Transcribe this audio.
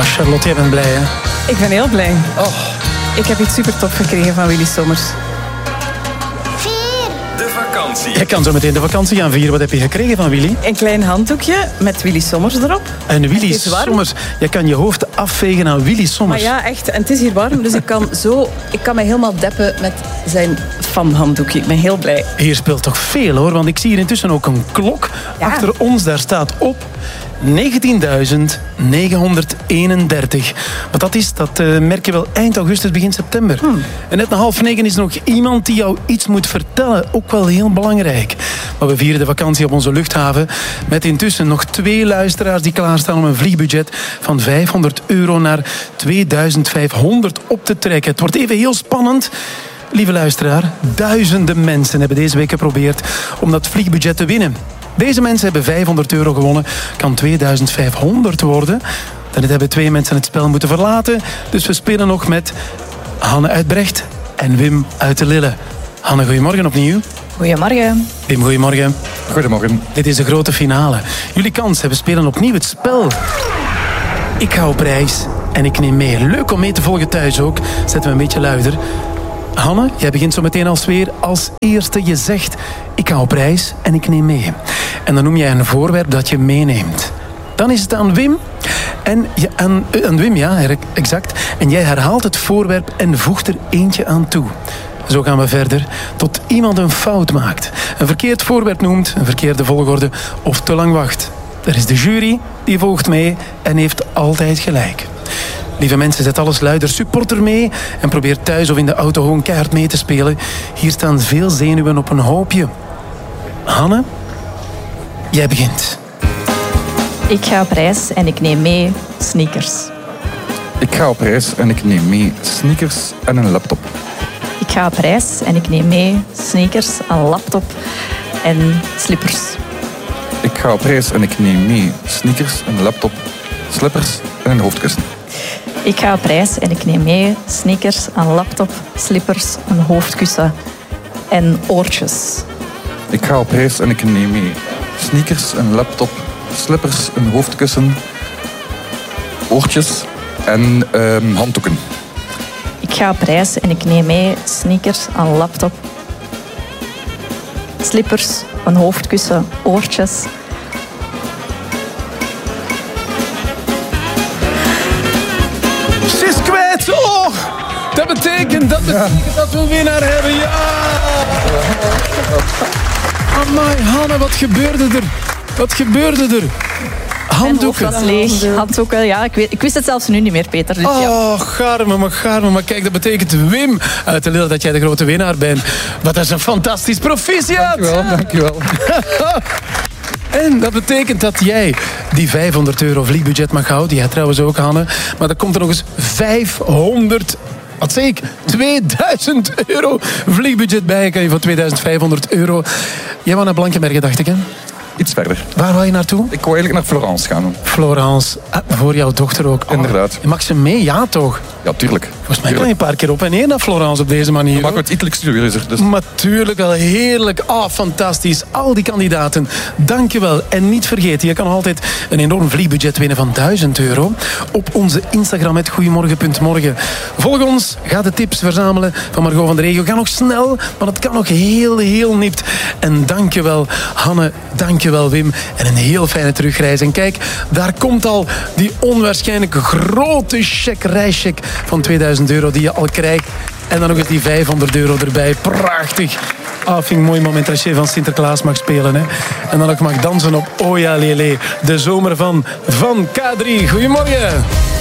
Charlotte, jij bent blij, hè? Ik ben heel blij. Oh. Ik heb iets super tof gekregen van Willy Sommers. De vakantie. Jij kan zo meteen de vakantie gaan vieren. Wat heb je gekregen van Willy? Een klein handdoekje met Willy Sommers erop. En Willy Het is warm. Sommers. Je kan je hoofd afvegen aan Willy Maar Sommers. ja, echt. En het is hier warm, dus ik kan mij helemaal deppen met zijn fanhanddoekje. Ik ben heel blij. Hier speelt toch veel, hoor. Want ik zie hier intussen ook een klok. Ja. Achter ons, daar staat op 19.931. Wat dat is, dat merk je wel eind augustus, begin september. En net na 8:30 is er nog iemand die jou iets moet vertellen. Ook wel heel belangrijk. Maar we vieren de vakantie op onze luchthaven met intussen nog 2 luisteraars die klaarstaan om een vliegbudget van €500 naar 2.500 op te trekken. Het wordt even heel spannend. Lieve luisteraar, duizenden mensen hebben deze week geprobeerd om dat vliegbudget te winnen. Deze mensen hebben €500 gewonnen, kan 2.500 worden. Dan hebben 2 mensen het spel moeten verlaten. Dus we spelen nog met Hanne uit Brecht en Wim uit de Lille. Hanne, goedemorgen opnieuw. Goedemorgen. Wim, goedemorgen. Goedemorgen. Dit is de grote finale. Jullie kans, we spelen opnieuw het spel. Ik ga op reis en ik neem mee. Leuk om mee te volgen thuis ook. Zetten we een beetje luider. Hanne, jij begint zo meteen als eerste. Je zegt, ik ga op reis en ik neem mee. En dan noem jij een voorwerp dat je meeneemt. Dan is het aan Wim. Aan Wim, ja, exact. En jij herhaalt het voorwerp en voegt er eentje aan toe. Zo gaan we verder, tot iemand een fout maakt. Een verkeerd voorwerp noemt, een verkeerde volgorde of te lang wacht. Er is de jury, die volgt mee en heeft altijd gelijk. Lieve mensen, zet alles luider, supporter mee en probeer thuis of in de auto gewoon keihard mee te spelen. Hier staan veel zenuwen op een hoopje. Hanne, jij begint. Ik ga op reis en ik neem mee sneakers. Ik ga op reis en ik neem mee sneakers en een laptop. Ik ga op reis en ik neem mee sneakers, een laptop en slippers. Ik ga op reis en ik neem mee sneakers, een laptop, slippers en een hoofdkussen. Ik ga op reis en ik neem mee sneakers, een laptop, slippers, een hoofdkussen en oortjes. Ik ga op reis en ik neem mee sneakers, een laptop, slippers, een hoofdkussen, oortjes en handdoeken. Ik ga op reis en ik neem mee sneakers, een laptop, slippers, een hoofdkussen, oortjes. Ze is kwijt! Oh, dat betekent dat we een winnaar hebben. Ja! Amai, Hanne, wat gebeurde er? Wat gebeurde er? Mijn hoofd Handdoeken. was leeg. Handdoeken, ja. Ik wist het zelfs nu niet meer, Peter. Dus ja. Oh, garme. Maar kijk, dat betekent Wim uit de Lille dat jij de grote winnaar bent. Wat is een fantastisch proficiat! Dankjewel. En dat betekent dat jij die €500 vliegbudget mag houden. Jij trouwens ook, Hanne. Maar er komt er nog eens 500... Wat zeg ik? €2000 vliegbudget bij. Kan je voor €2500. Jij wou naar Blankenberge, dacht ik, hè? Iets verder. Waar wou je naartoe? Ik wou eigenlijk naar Florence gaan. Florence. Voor jouw dochter ook. Inderdaad. Mag ze mee? Ja, toch? Ja, tuurlijk. Volgens mij kan je een paar keer op en neer naar Florence op deze manier. Maar het iets serieuzer. Dus. Maar tuurlijk wel heerlijk. Oh, fantastisch. Al die kandidaten, dankjewel. En niet vergeten, je kan altijd een enorm vliegbudget winnen van €1000 op onze Instagram @goeiemorgen.morgen. Volg ons, ga de tips verzamelen van Margot van de Regio. Ga nog snel, maar het kan nog heel nipt. En dankjewel Hanne, dankjewel Wim. En een heel fijne terugreis. En kijk, daar komt al die onwaarschijnlijk grote reischeck van €2000 die je al krijgt. En dan nog eens die €500 erbij. Prachtig. Ah, vind ik een mooi moment als je van Sinterklaas mag spelen. Hè? En dan ook mag dansen op Oja Lele. De zomer van K3. Goedemorgen.